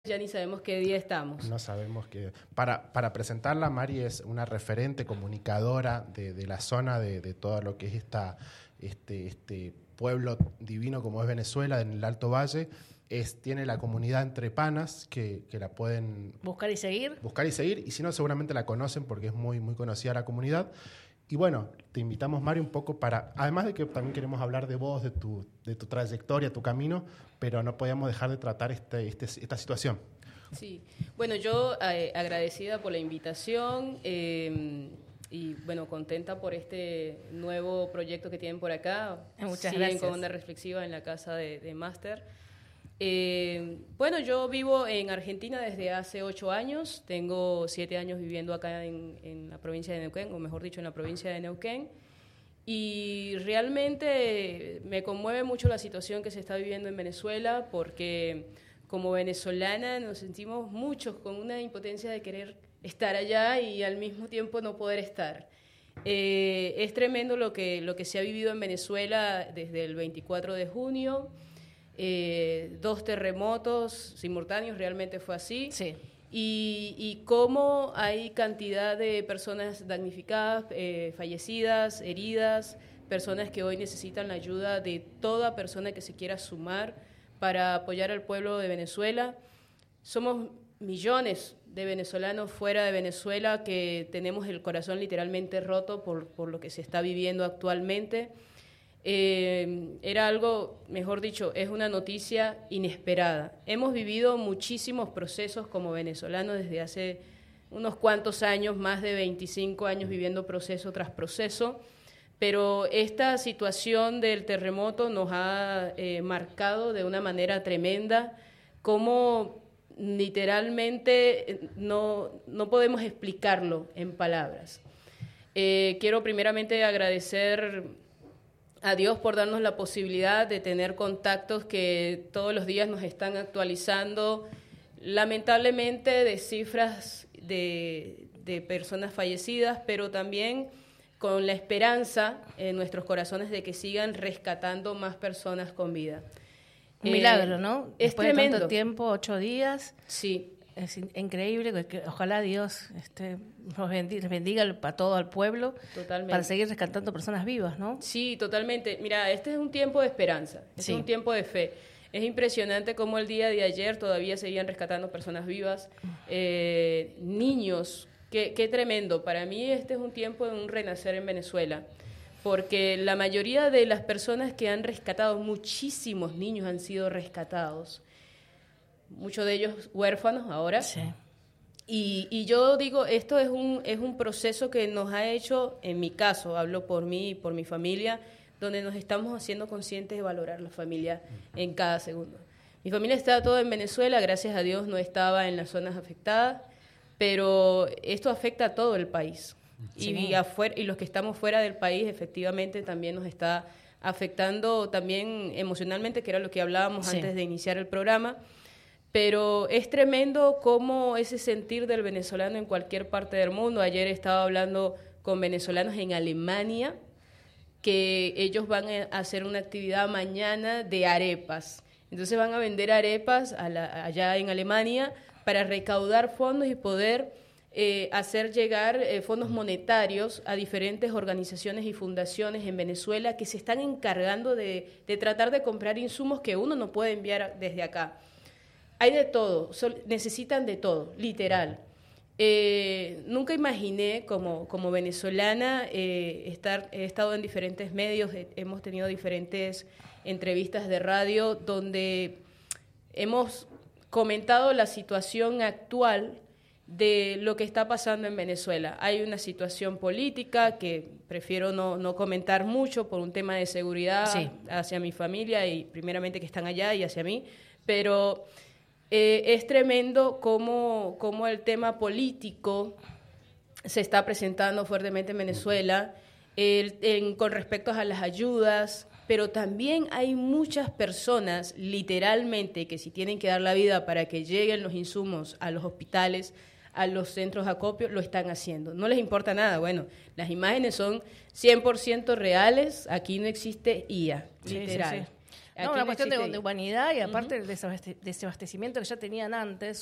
ya ni sabemos qué día estamos. No sabemos qué. Para presentarla, Mari es una referente comunicadora de la zona, de todo lo que es este pueblo divino como es Venezuela, en el Alto Valle. Tiene la comunidad Entre Panas, que la pueden buscar y seguir, y si no, seguramente la conocen porque es muy, muy conocida la comunidad. Y bueno, te invitamos, Mari, un poco además de que también queremos hablar de vos, de tu trayectoria, tu camino, pero no podíamos dejar de tratar esta situación. Sí, bueno, yo agradecida por la invitación y bueno, contenta por este nuevo proyecto que tienen por acá. Muchas Siguen gracias. con Onda Reflexiva en la casa de Máster. Bueno, yo vivo en Argentina desde hace 8 años, tengo 7 años viviendo acá en la provincia de Neuquén, o mejor dicho, en la provincia de Neuquén, y realmente me conmueve mucho la situación que se está viviendo en Venezuela, porque como venezolana nos sentimos muchos con una impotencia de querer estar allá y al mismo tiempo no poder estar. Es tremendo lo que se ha vivido en Venezuela desde el 24 de junio, 2 terremotos simultáneos, realmente fue así. Sí. Y cómo hay cantidad de personas damnificadas, fallecidas, heridas, personas que hoy necesitan la ayuda de toda persona que se quiera sumar para apoyar al pueblo de Venezuela. Somos millones de venezolanos fuera de Venezuela que tenemos el corazón literalmente roto por lo que se está viviendo actualmente. Era algo, mejor dicho, es una noticia inesperada. Hemos vivido muchísimos procesos como venezolanos desde hace unos cuantos años, más de 25 años viviendo proceso tras proceso, pero esta situación del terremoto nos ha marcado de una manera tremenda, como literalmente no podemos explicarlo en palabras. Quiero primeramente agradecer a Dios por darnos la posibilidad de tener contactos que todos los días nos están actualizando, lamentablemente de cifras de personas fallecidas, pero también con la esperanza en nuestros corazones de que sigan rescatando más personas con vida. Un milagro, ¿no? Es Después tremendo. de tanto tiempo, 8 días. Sí. Es increíble, que ojalá Dios nos bendiga a todo al pueblo. Totalmente. Para seguir rescatando personas vivas, ¿no? Sí, totalmente. Mira, este es un tiempo de esperanza, Sí. Es un tiempo de fe. Es impresionante cómo el día de ayer todavía seguían rescatando personas vivas, niños, qué tremendo. Para mí este es un tiempo de un renacer en Venezuela, porque la mayoría de las personas que han rescatado, muchísimos niños han sido rescatados, muchos de ellos huérfanos ahora. Sí. Y yo digo, esto es un proceso que nos ha hecho, en mi caso, hablo por mí y por mi familia, donde nos estamos haciendo conscientes de valorar la familia en cada segundo. Mi familia está toda en Venezuela, gracias a Dios no estaba en las zonas afectadas, pero esto afecta a todo el país. Sí. Y los que estamos fuera del país, efectivamente, también nos está afectando también emocionalmente, que era lo que hablábamos Sí. antes de iniciar el programa. Pero es tremendo cómo ese sentir del venezolano en cualquier parte del mundo. Ayer estaba hablando con venezolanos en Alemania, que ellos van a hacer una actividad mañana de arepas. Entonces van a vender arepas allá en Alemania para recaudar fondos y poder hacer llegar fondos monetarios a diferentes organizaciones y fundaciones en Venezuela que se están encargando de tratar de comprar insumos que uno no puede enviar desde acá. Hay de todo, necesitan de todo, literal. Nunca imaginé como venezolana he estado en diferentes medios, hemos tenido diferentes entrevistas de radio donde hemos comentado la situación actual de lo que está pasando en Venezuela. Hay una situación política que prefiero no comentar mucho por un tema de seguridad. Sí. Hacia mi familia y primeramente que están allá y hacia mí, pero es tremendo cómo el tema político se está presentando fuertemente en Venezuela con respecto a las ayudas, pero también hay muchas personas literalmente que si tienen que dar la vida para que lleguen los insumos a los hospitales, a los centros de acopio, lo están haciendo. No les importa nada. Bueno, las imágenes son 100% reales, aquí no existe IA, literal. Sí, sí, sí. Aquí No, una cuestión existe. de humanidad y aparte el desabastecimiento que ya tenían antes,